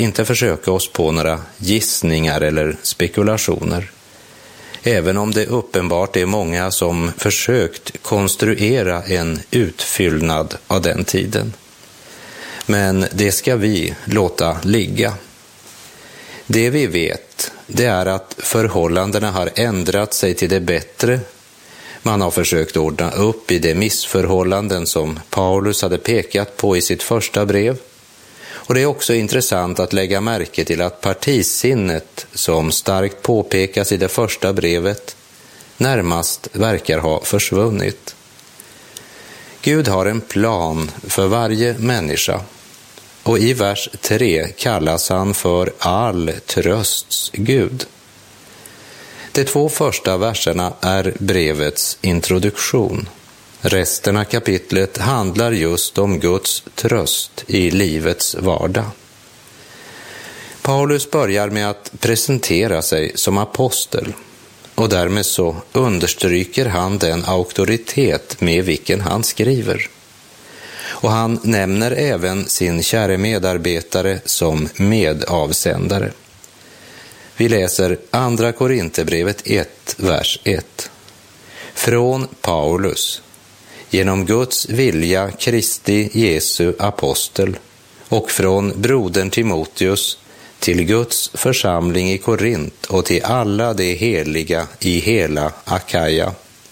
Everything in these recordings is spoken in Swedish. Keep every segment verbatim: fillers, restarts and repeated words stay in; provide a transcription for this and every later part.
inte försöka oss på några gissningar eller spekulationer, även om det uppenbart är många som försökt konstruera en utfyllnad av den tiden. Men det ska vi låta ligga. Det vi vet, det är att förhållandena har ändrat sig till det bättre. Man har försökt ordna upp i de missförhållanden som Paulus hade pekat på i sitt första brev. Och det är också intressant att lägga märke till att partisinnet, som starkt påpekas i det första brevet, närmast verkar ha försvunnit. Gud har en plan för varje människa, och i vers tre kallas han för all trösts Gud. De två första verserna är brevets introduktion. Resten av kapitlet handlar just om Guds tröst i livets vardag. Paulus börjar med att presentera sig som apostel, och därmed så understryker han den auktoritet med vilken han skriver. Och han nämner även sin käre medarbetare som medavsändare. Vi läser andra Korinthierbrevet ett, vers ett. Från Paulus, genom Guds vilja Kristi Jesu apostel, och från brodern Timoteus till Guds församling i Korint och till alla de heliga i hela Akaja.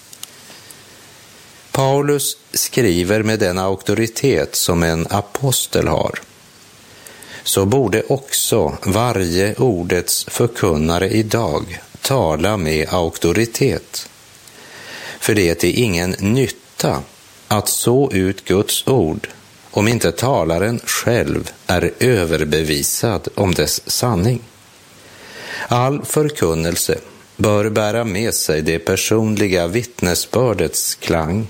Paulus skriver med den auktoritet som en apostel har. Så borde också varje ordets förkunnare idag tala med auktoritet. För det är till ingen nytta att så ut Guds ord om inte talaren själv är överbevisad om dess sanning. All förkunnelse bör bära med sig det personliga vittnesbördets klang.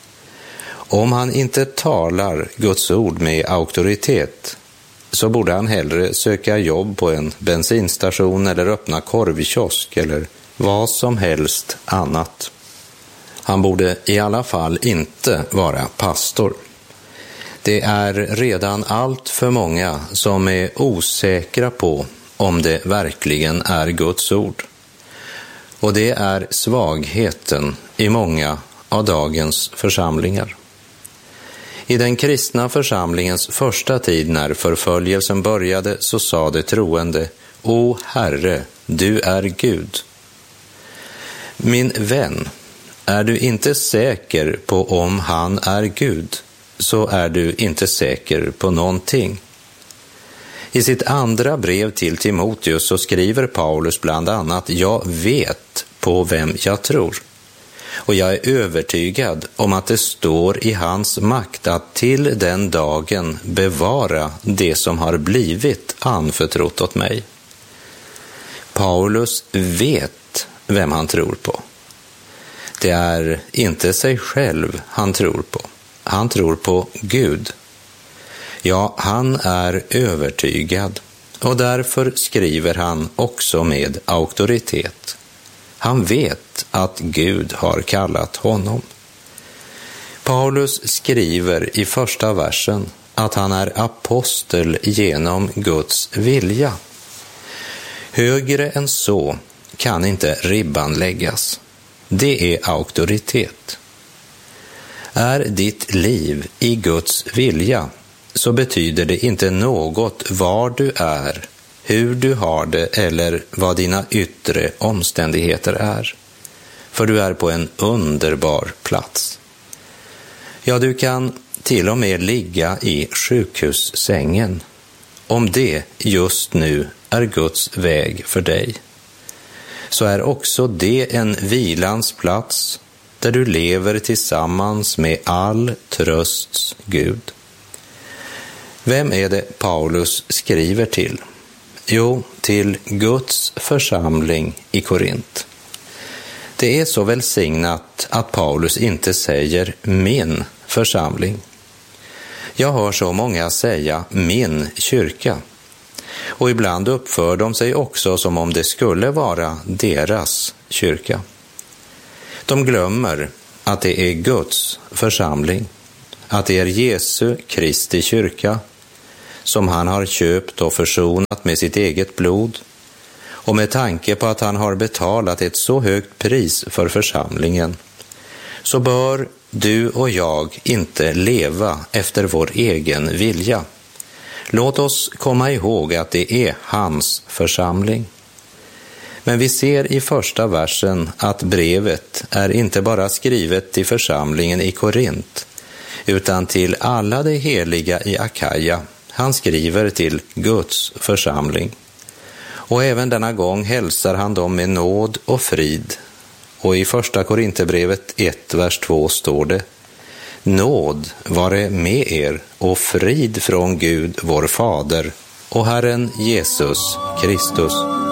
Om han inte talar Guds ord med auktoritet, så borde han hellre söka jobb på en bensinstation eller öppna korvkiosk eller vad som helst annat. Han borde i alla fall inte vara pastor. Det är redan allt för många som är osäkra på om det verkligen är Guds ord. Och det är svagheten i många av dagens församlingar. I den kristna församlingens första tid när förföljelsen började, så sa de troende: O Herre, du är Gud. Min vän, är du inte säker på om han är Gud, så är du inte säker på någonting. I sitt andra brev till Timoteus så skriver Paulus bland annat: Jag vet på vem jag tror. Och jag är övertygad om att det står i hans makt att till den dagen bevara det som har blivit anförtrott åt mig. Paulus vet vem han tror på. Det är inte sig själv han tror på. Han tror på Gud. Ja, han är övertygad, och därför skriver han också med auktoritet. Han vet att Gud har kallat honom. Paulus skriver i första versen att han är apostel genom Guds vilja. Högre än så kan inte ribban läggas. Det är auktoritet. Är ditt liv i Guds vilja, så betyder det inte något var du är, hur du har det eller vad dina yttre omständigheter är. För du är på en underbar plats. Ja, du kan till och med ligga i sjukhussängen, om det just nu är Guds väg för dig. Så är också det en vilans plats där du lever tillsammans med all trösts Gud. Vem är det Paulus skriver till? Jo, till Guds församling i Korint. Det är så välsignat att Paulus inte säger min församling. Jag hör så många säga min kyrka. Och ibland uppför de sig också som om det skulle vara deras kyrka. De glömmer att det är Guds församling, att det är Jesu Kristi kyrka som han har köpt och försonat med sitt eget blod, och med tanke på att han har betalat ett så högt pris för församlingen, så bör du och jag inte leva efter vår egen vilja. Låt oss komma ihåg att det är hans församling. Men vi ser i första versen att brevet är inte bara skrivet till församlingen i Korint, utan till alla de heliga i Akaja. Han skriver till Guds församling. Och även denna gång hälsar han dem med nåd och frid. Och i första Korinthierbrevet ett, vers två står det: nåd vare med er och frid från Gud vår Fader och Herren Jesus Kristus.